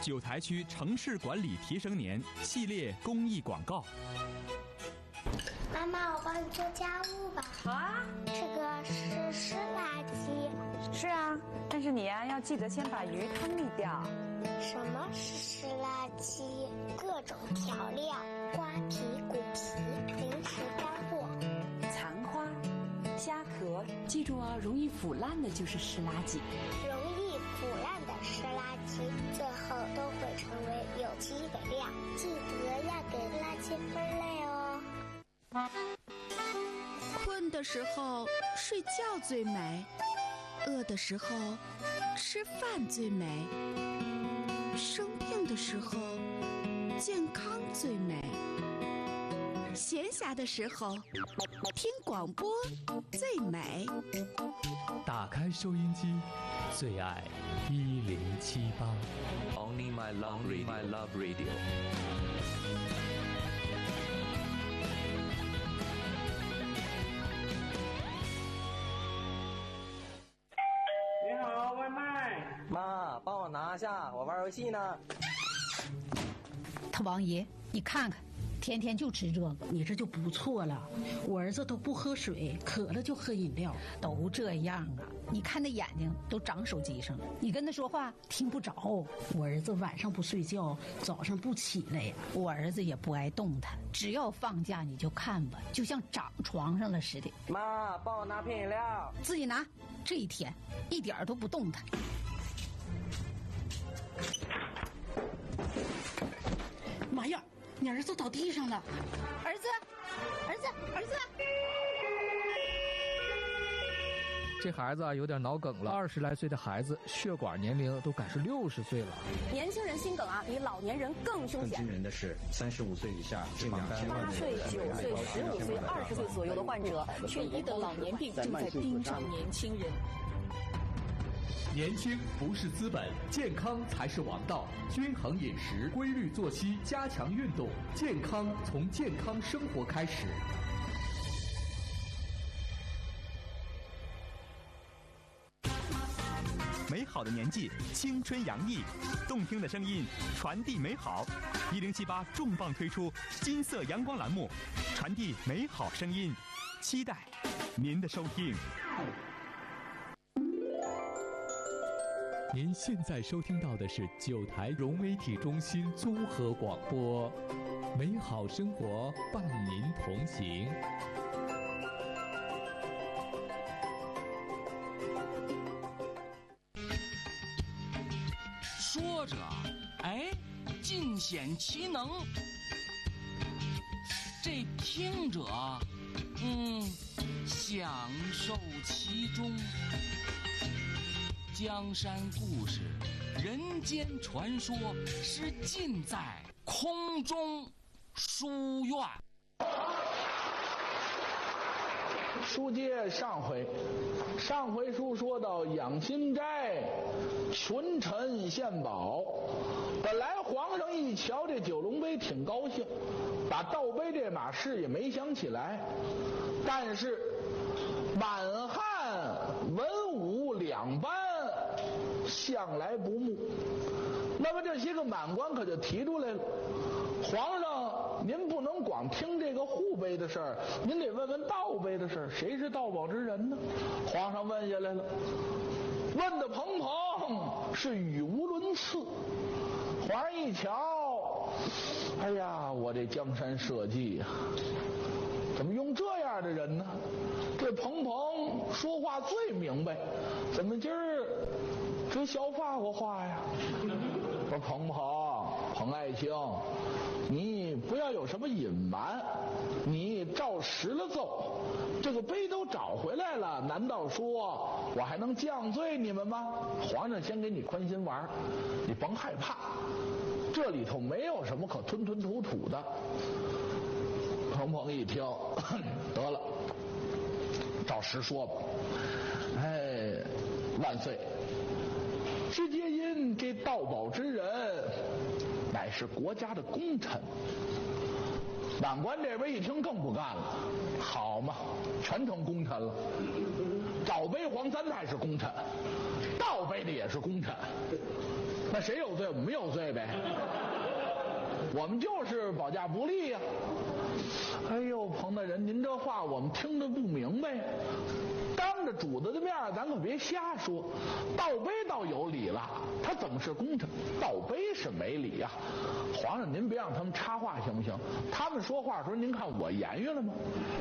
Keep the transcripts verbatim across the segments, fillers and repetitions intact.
九台区城市管理提升年系列公益广告。 妈妈，我帮你做家务吧。 好啊。 这个是湿垃圾。 是啊，但是你呀、啊、要记得先把鱼汤沥掉。 什么是湿垃圾？各种调料、瓜皮、骨皮、零食干货、 残花、虾壳，记住哦，容易腐烂的就是湿垃圾。 容易腐烂的湿垃圾，最后都会成为有机肥料。记得要给垃圾分类哦。 困的时候睡觉最美，饿的时候吃饭最美，生病的时候健康最美，闲暇的时候听广播最美。 打开收音机，最爱一零七八。 Only my love radio. My love radio. 你好，外卖。 妈，帮我拿下，我玩游戏呢。 他王爷，你看看，天天就吃这个， 你这就不错了。我儿子都不喝水，渴了就喝饮料， 都这样啊！你看那眼睛都长手机上了，你跟他说话听不着。 我儿子晚上不睡觉，早上不起来呀。 我儿子也不爱动弹，只要放假你就看吧，就像长床上了似的。 妈，帮我拿瓶饮料。 自己拿。这一天一点都不动弹。 妈呀，你儿子倒地上了！ 儿子，儿子，儿子！ 这孩子啊有点脑梗了，二十来岁的孩子血管年龄都赶是六十岁了。 年轻人心梗啊，比老年人更凶险。 更惊人的是，三十五岁以下近两千万人。 八岁、九岁、十五岁、二十岁左右的患者，却疑得老年病正在盯上年轻人。 年轻不是资本，健康才是王道。均衡饮食，规律作息，加强运动，健康从健康生活开始。 美好的年纪，青春洋溢，动听的声音，传递美好。一零七八重磅推出金色阳光栏目，传递美好声音，期待您的收听。 您现在收听到的是九台融媒体中心综合广播，美好生活伴您同行。 说着，哎，尽显其能；这听着，嗯，享受其中。江山故事，人间传说，是尽在空中书院。 书接上回，上回书说到养心斋，群臣献宝。本来皇上一瞧这九龙杯挺高兴，把倒杯这码事也没想起来。但是满汉文武两班向来不睦，那么这些个满官可就提出来了，皇上您不能光听这个护杯的事儿，您得问问倒杯的事儿，谁是盗宝之人呢？皇上问下来了，问的彭彭是语无伦次。皇上一瞧，哎呀，我这江山社稷呀，怎么用这样的人呢？这彭彭说话最明白，怎么今儿这小法国话呀？我说彭彭，彭爱卿，你不要有什么隐瞒，你照实了奏，这个杯都找回来了，难道说我还能降罪你们吗？皇上先给你宽心丸，你甭害怕，这里头没有什么可吞吞吐吐的。彭彭一听，得了，照实说吧。哎，万岁！是皆因这盗宝之人乃是国家的功臣。满官这边一听更不干了，好嘛，全成功臣了。找杯皇三太是功臣，盗杯的也是功臣， 那谁有罪？我们有罪呗。我们就是保驾不力呀、啊。哎呦，彭大人，您这话我们听得不明白。当着主子的面，咱可别瞎说。倒杯倒有理了，他怎么是功臣？倒杯是没理呀、啊。皇上，您别让他们插话行不行？他们说话的时候，您看我言语了吗？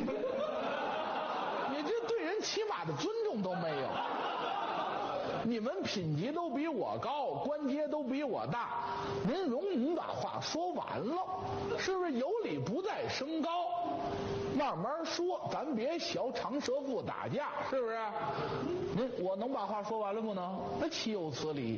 你这对人起码的尊重都没有。你们品级都比我高，官阶都比我大，您容您把话说完了，是不是？有理不在声高，慢慢说，咱别学长舌妇打架，是不是？您我能把话说完了不能？那岂有此理！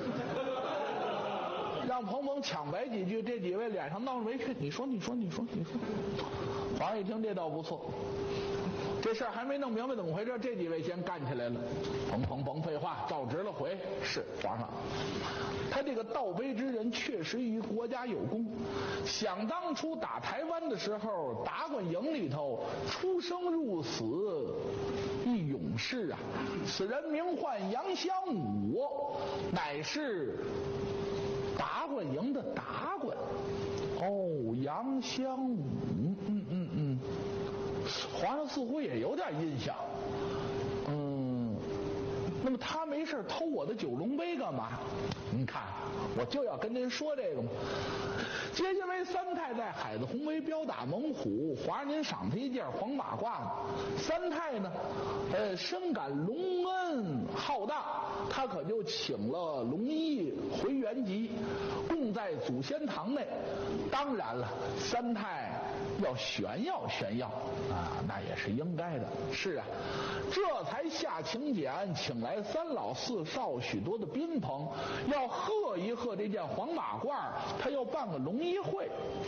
让彭彭抢白几句，这几位脸上闹着没趣。你说，你说，你说，你说。皇上一听，这倒不错。这事儿还没弄明白怎么回事，这几位先干起来了。彭彭甭废话，照直了回。是皇上，他这个倒杯之人确实与国家有功。想当初打台湾的时候，达官营里头出生入死一勇士啊，此人名唤杨香武，乃是达官营的达官。哦，杨香武，嗯嗯嗯。皇上似乎也有点印象，嗯，那么他没事偷我的九龙杯干嘛？您看，我就要跟您说这个嘛。接下来三太在海子弘威彪打猛虎，皇上您赏他一件黄马褂子。三太呢，呃，深感隆恩浩大，他可就请了龙衣回原籍，供在祖先堂内。当然了，三太要炫耀炫耀啊，那也是应该的。是啊，这才下请柬，请来三老四少许多的宾朋，要贺一贺这件黄马褂，他要办个龙衣会。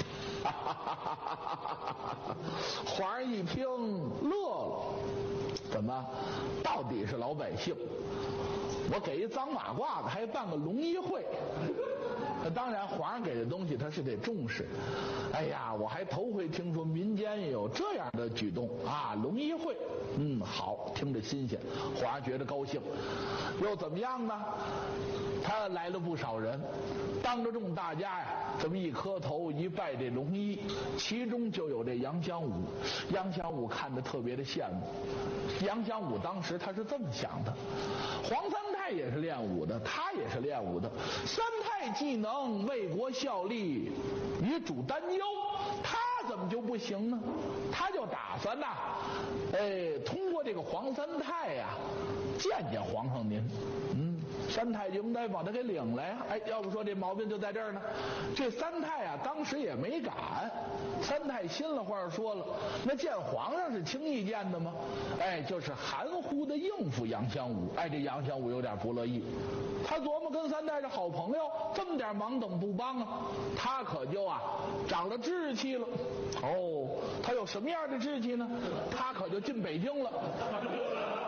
皇上一听乐了，怎么？到底是老百姓，我给一脏马褂子，还办个龙衣会。当然，皇上给的东西他是得重视。哎呀，我还头回听说民间也有这样的举动啊！龙衣会，嗯，好，听着新鲜，皇上觉得高兴。又怎么样呢？他来了不少人，当着众大家呀，这么一磕头一拜这龙衣，其中就有这杨香武。杨香武看得特别的羡慕。杨香武当时他是这么想的：黄三太也是练武的，他也是练武的，三太既能为国效力，与主担忧，他怎么就不行呢？他就打算呐，哎，通过这个黄三太呀、啊，见见皇上您。嗯，三太就应该把他给领来呀。哎，要不说这毛病就在这儿呢。这三太啊，当时也没敢。三太心里话说了，那见皇上是轻易见的吗？哎，就是含糊的应付杨香武。哎，这杨香武有点不乐意，他琢磨跟三太是好朋友，这么点忙等不帮啊，他可就啊长了志气了。哦，他有什么样的志气呢？他可就进北京了。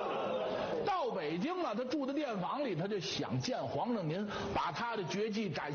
到北京啊，他住的店房里，他就想见皇上您，把他的绝技展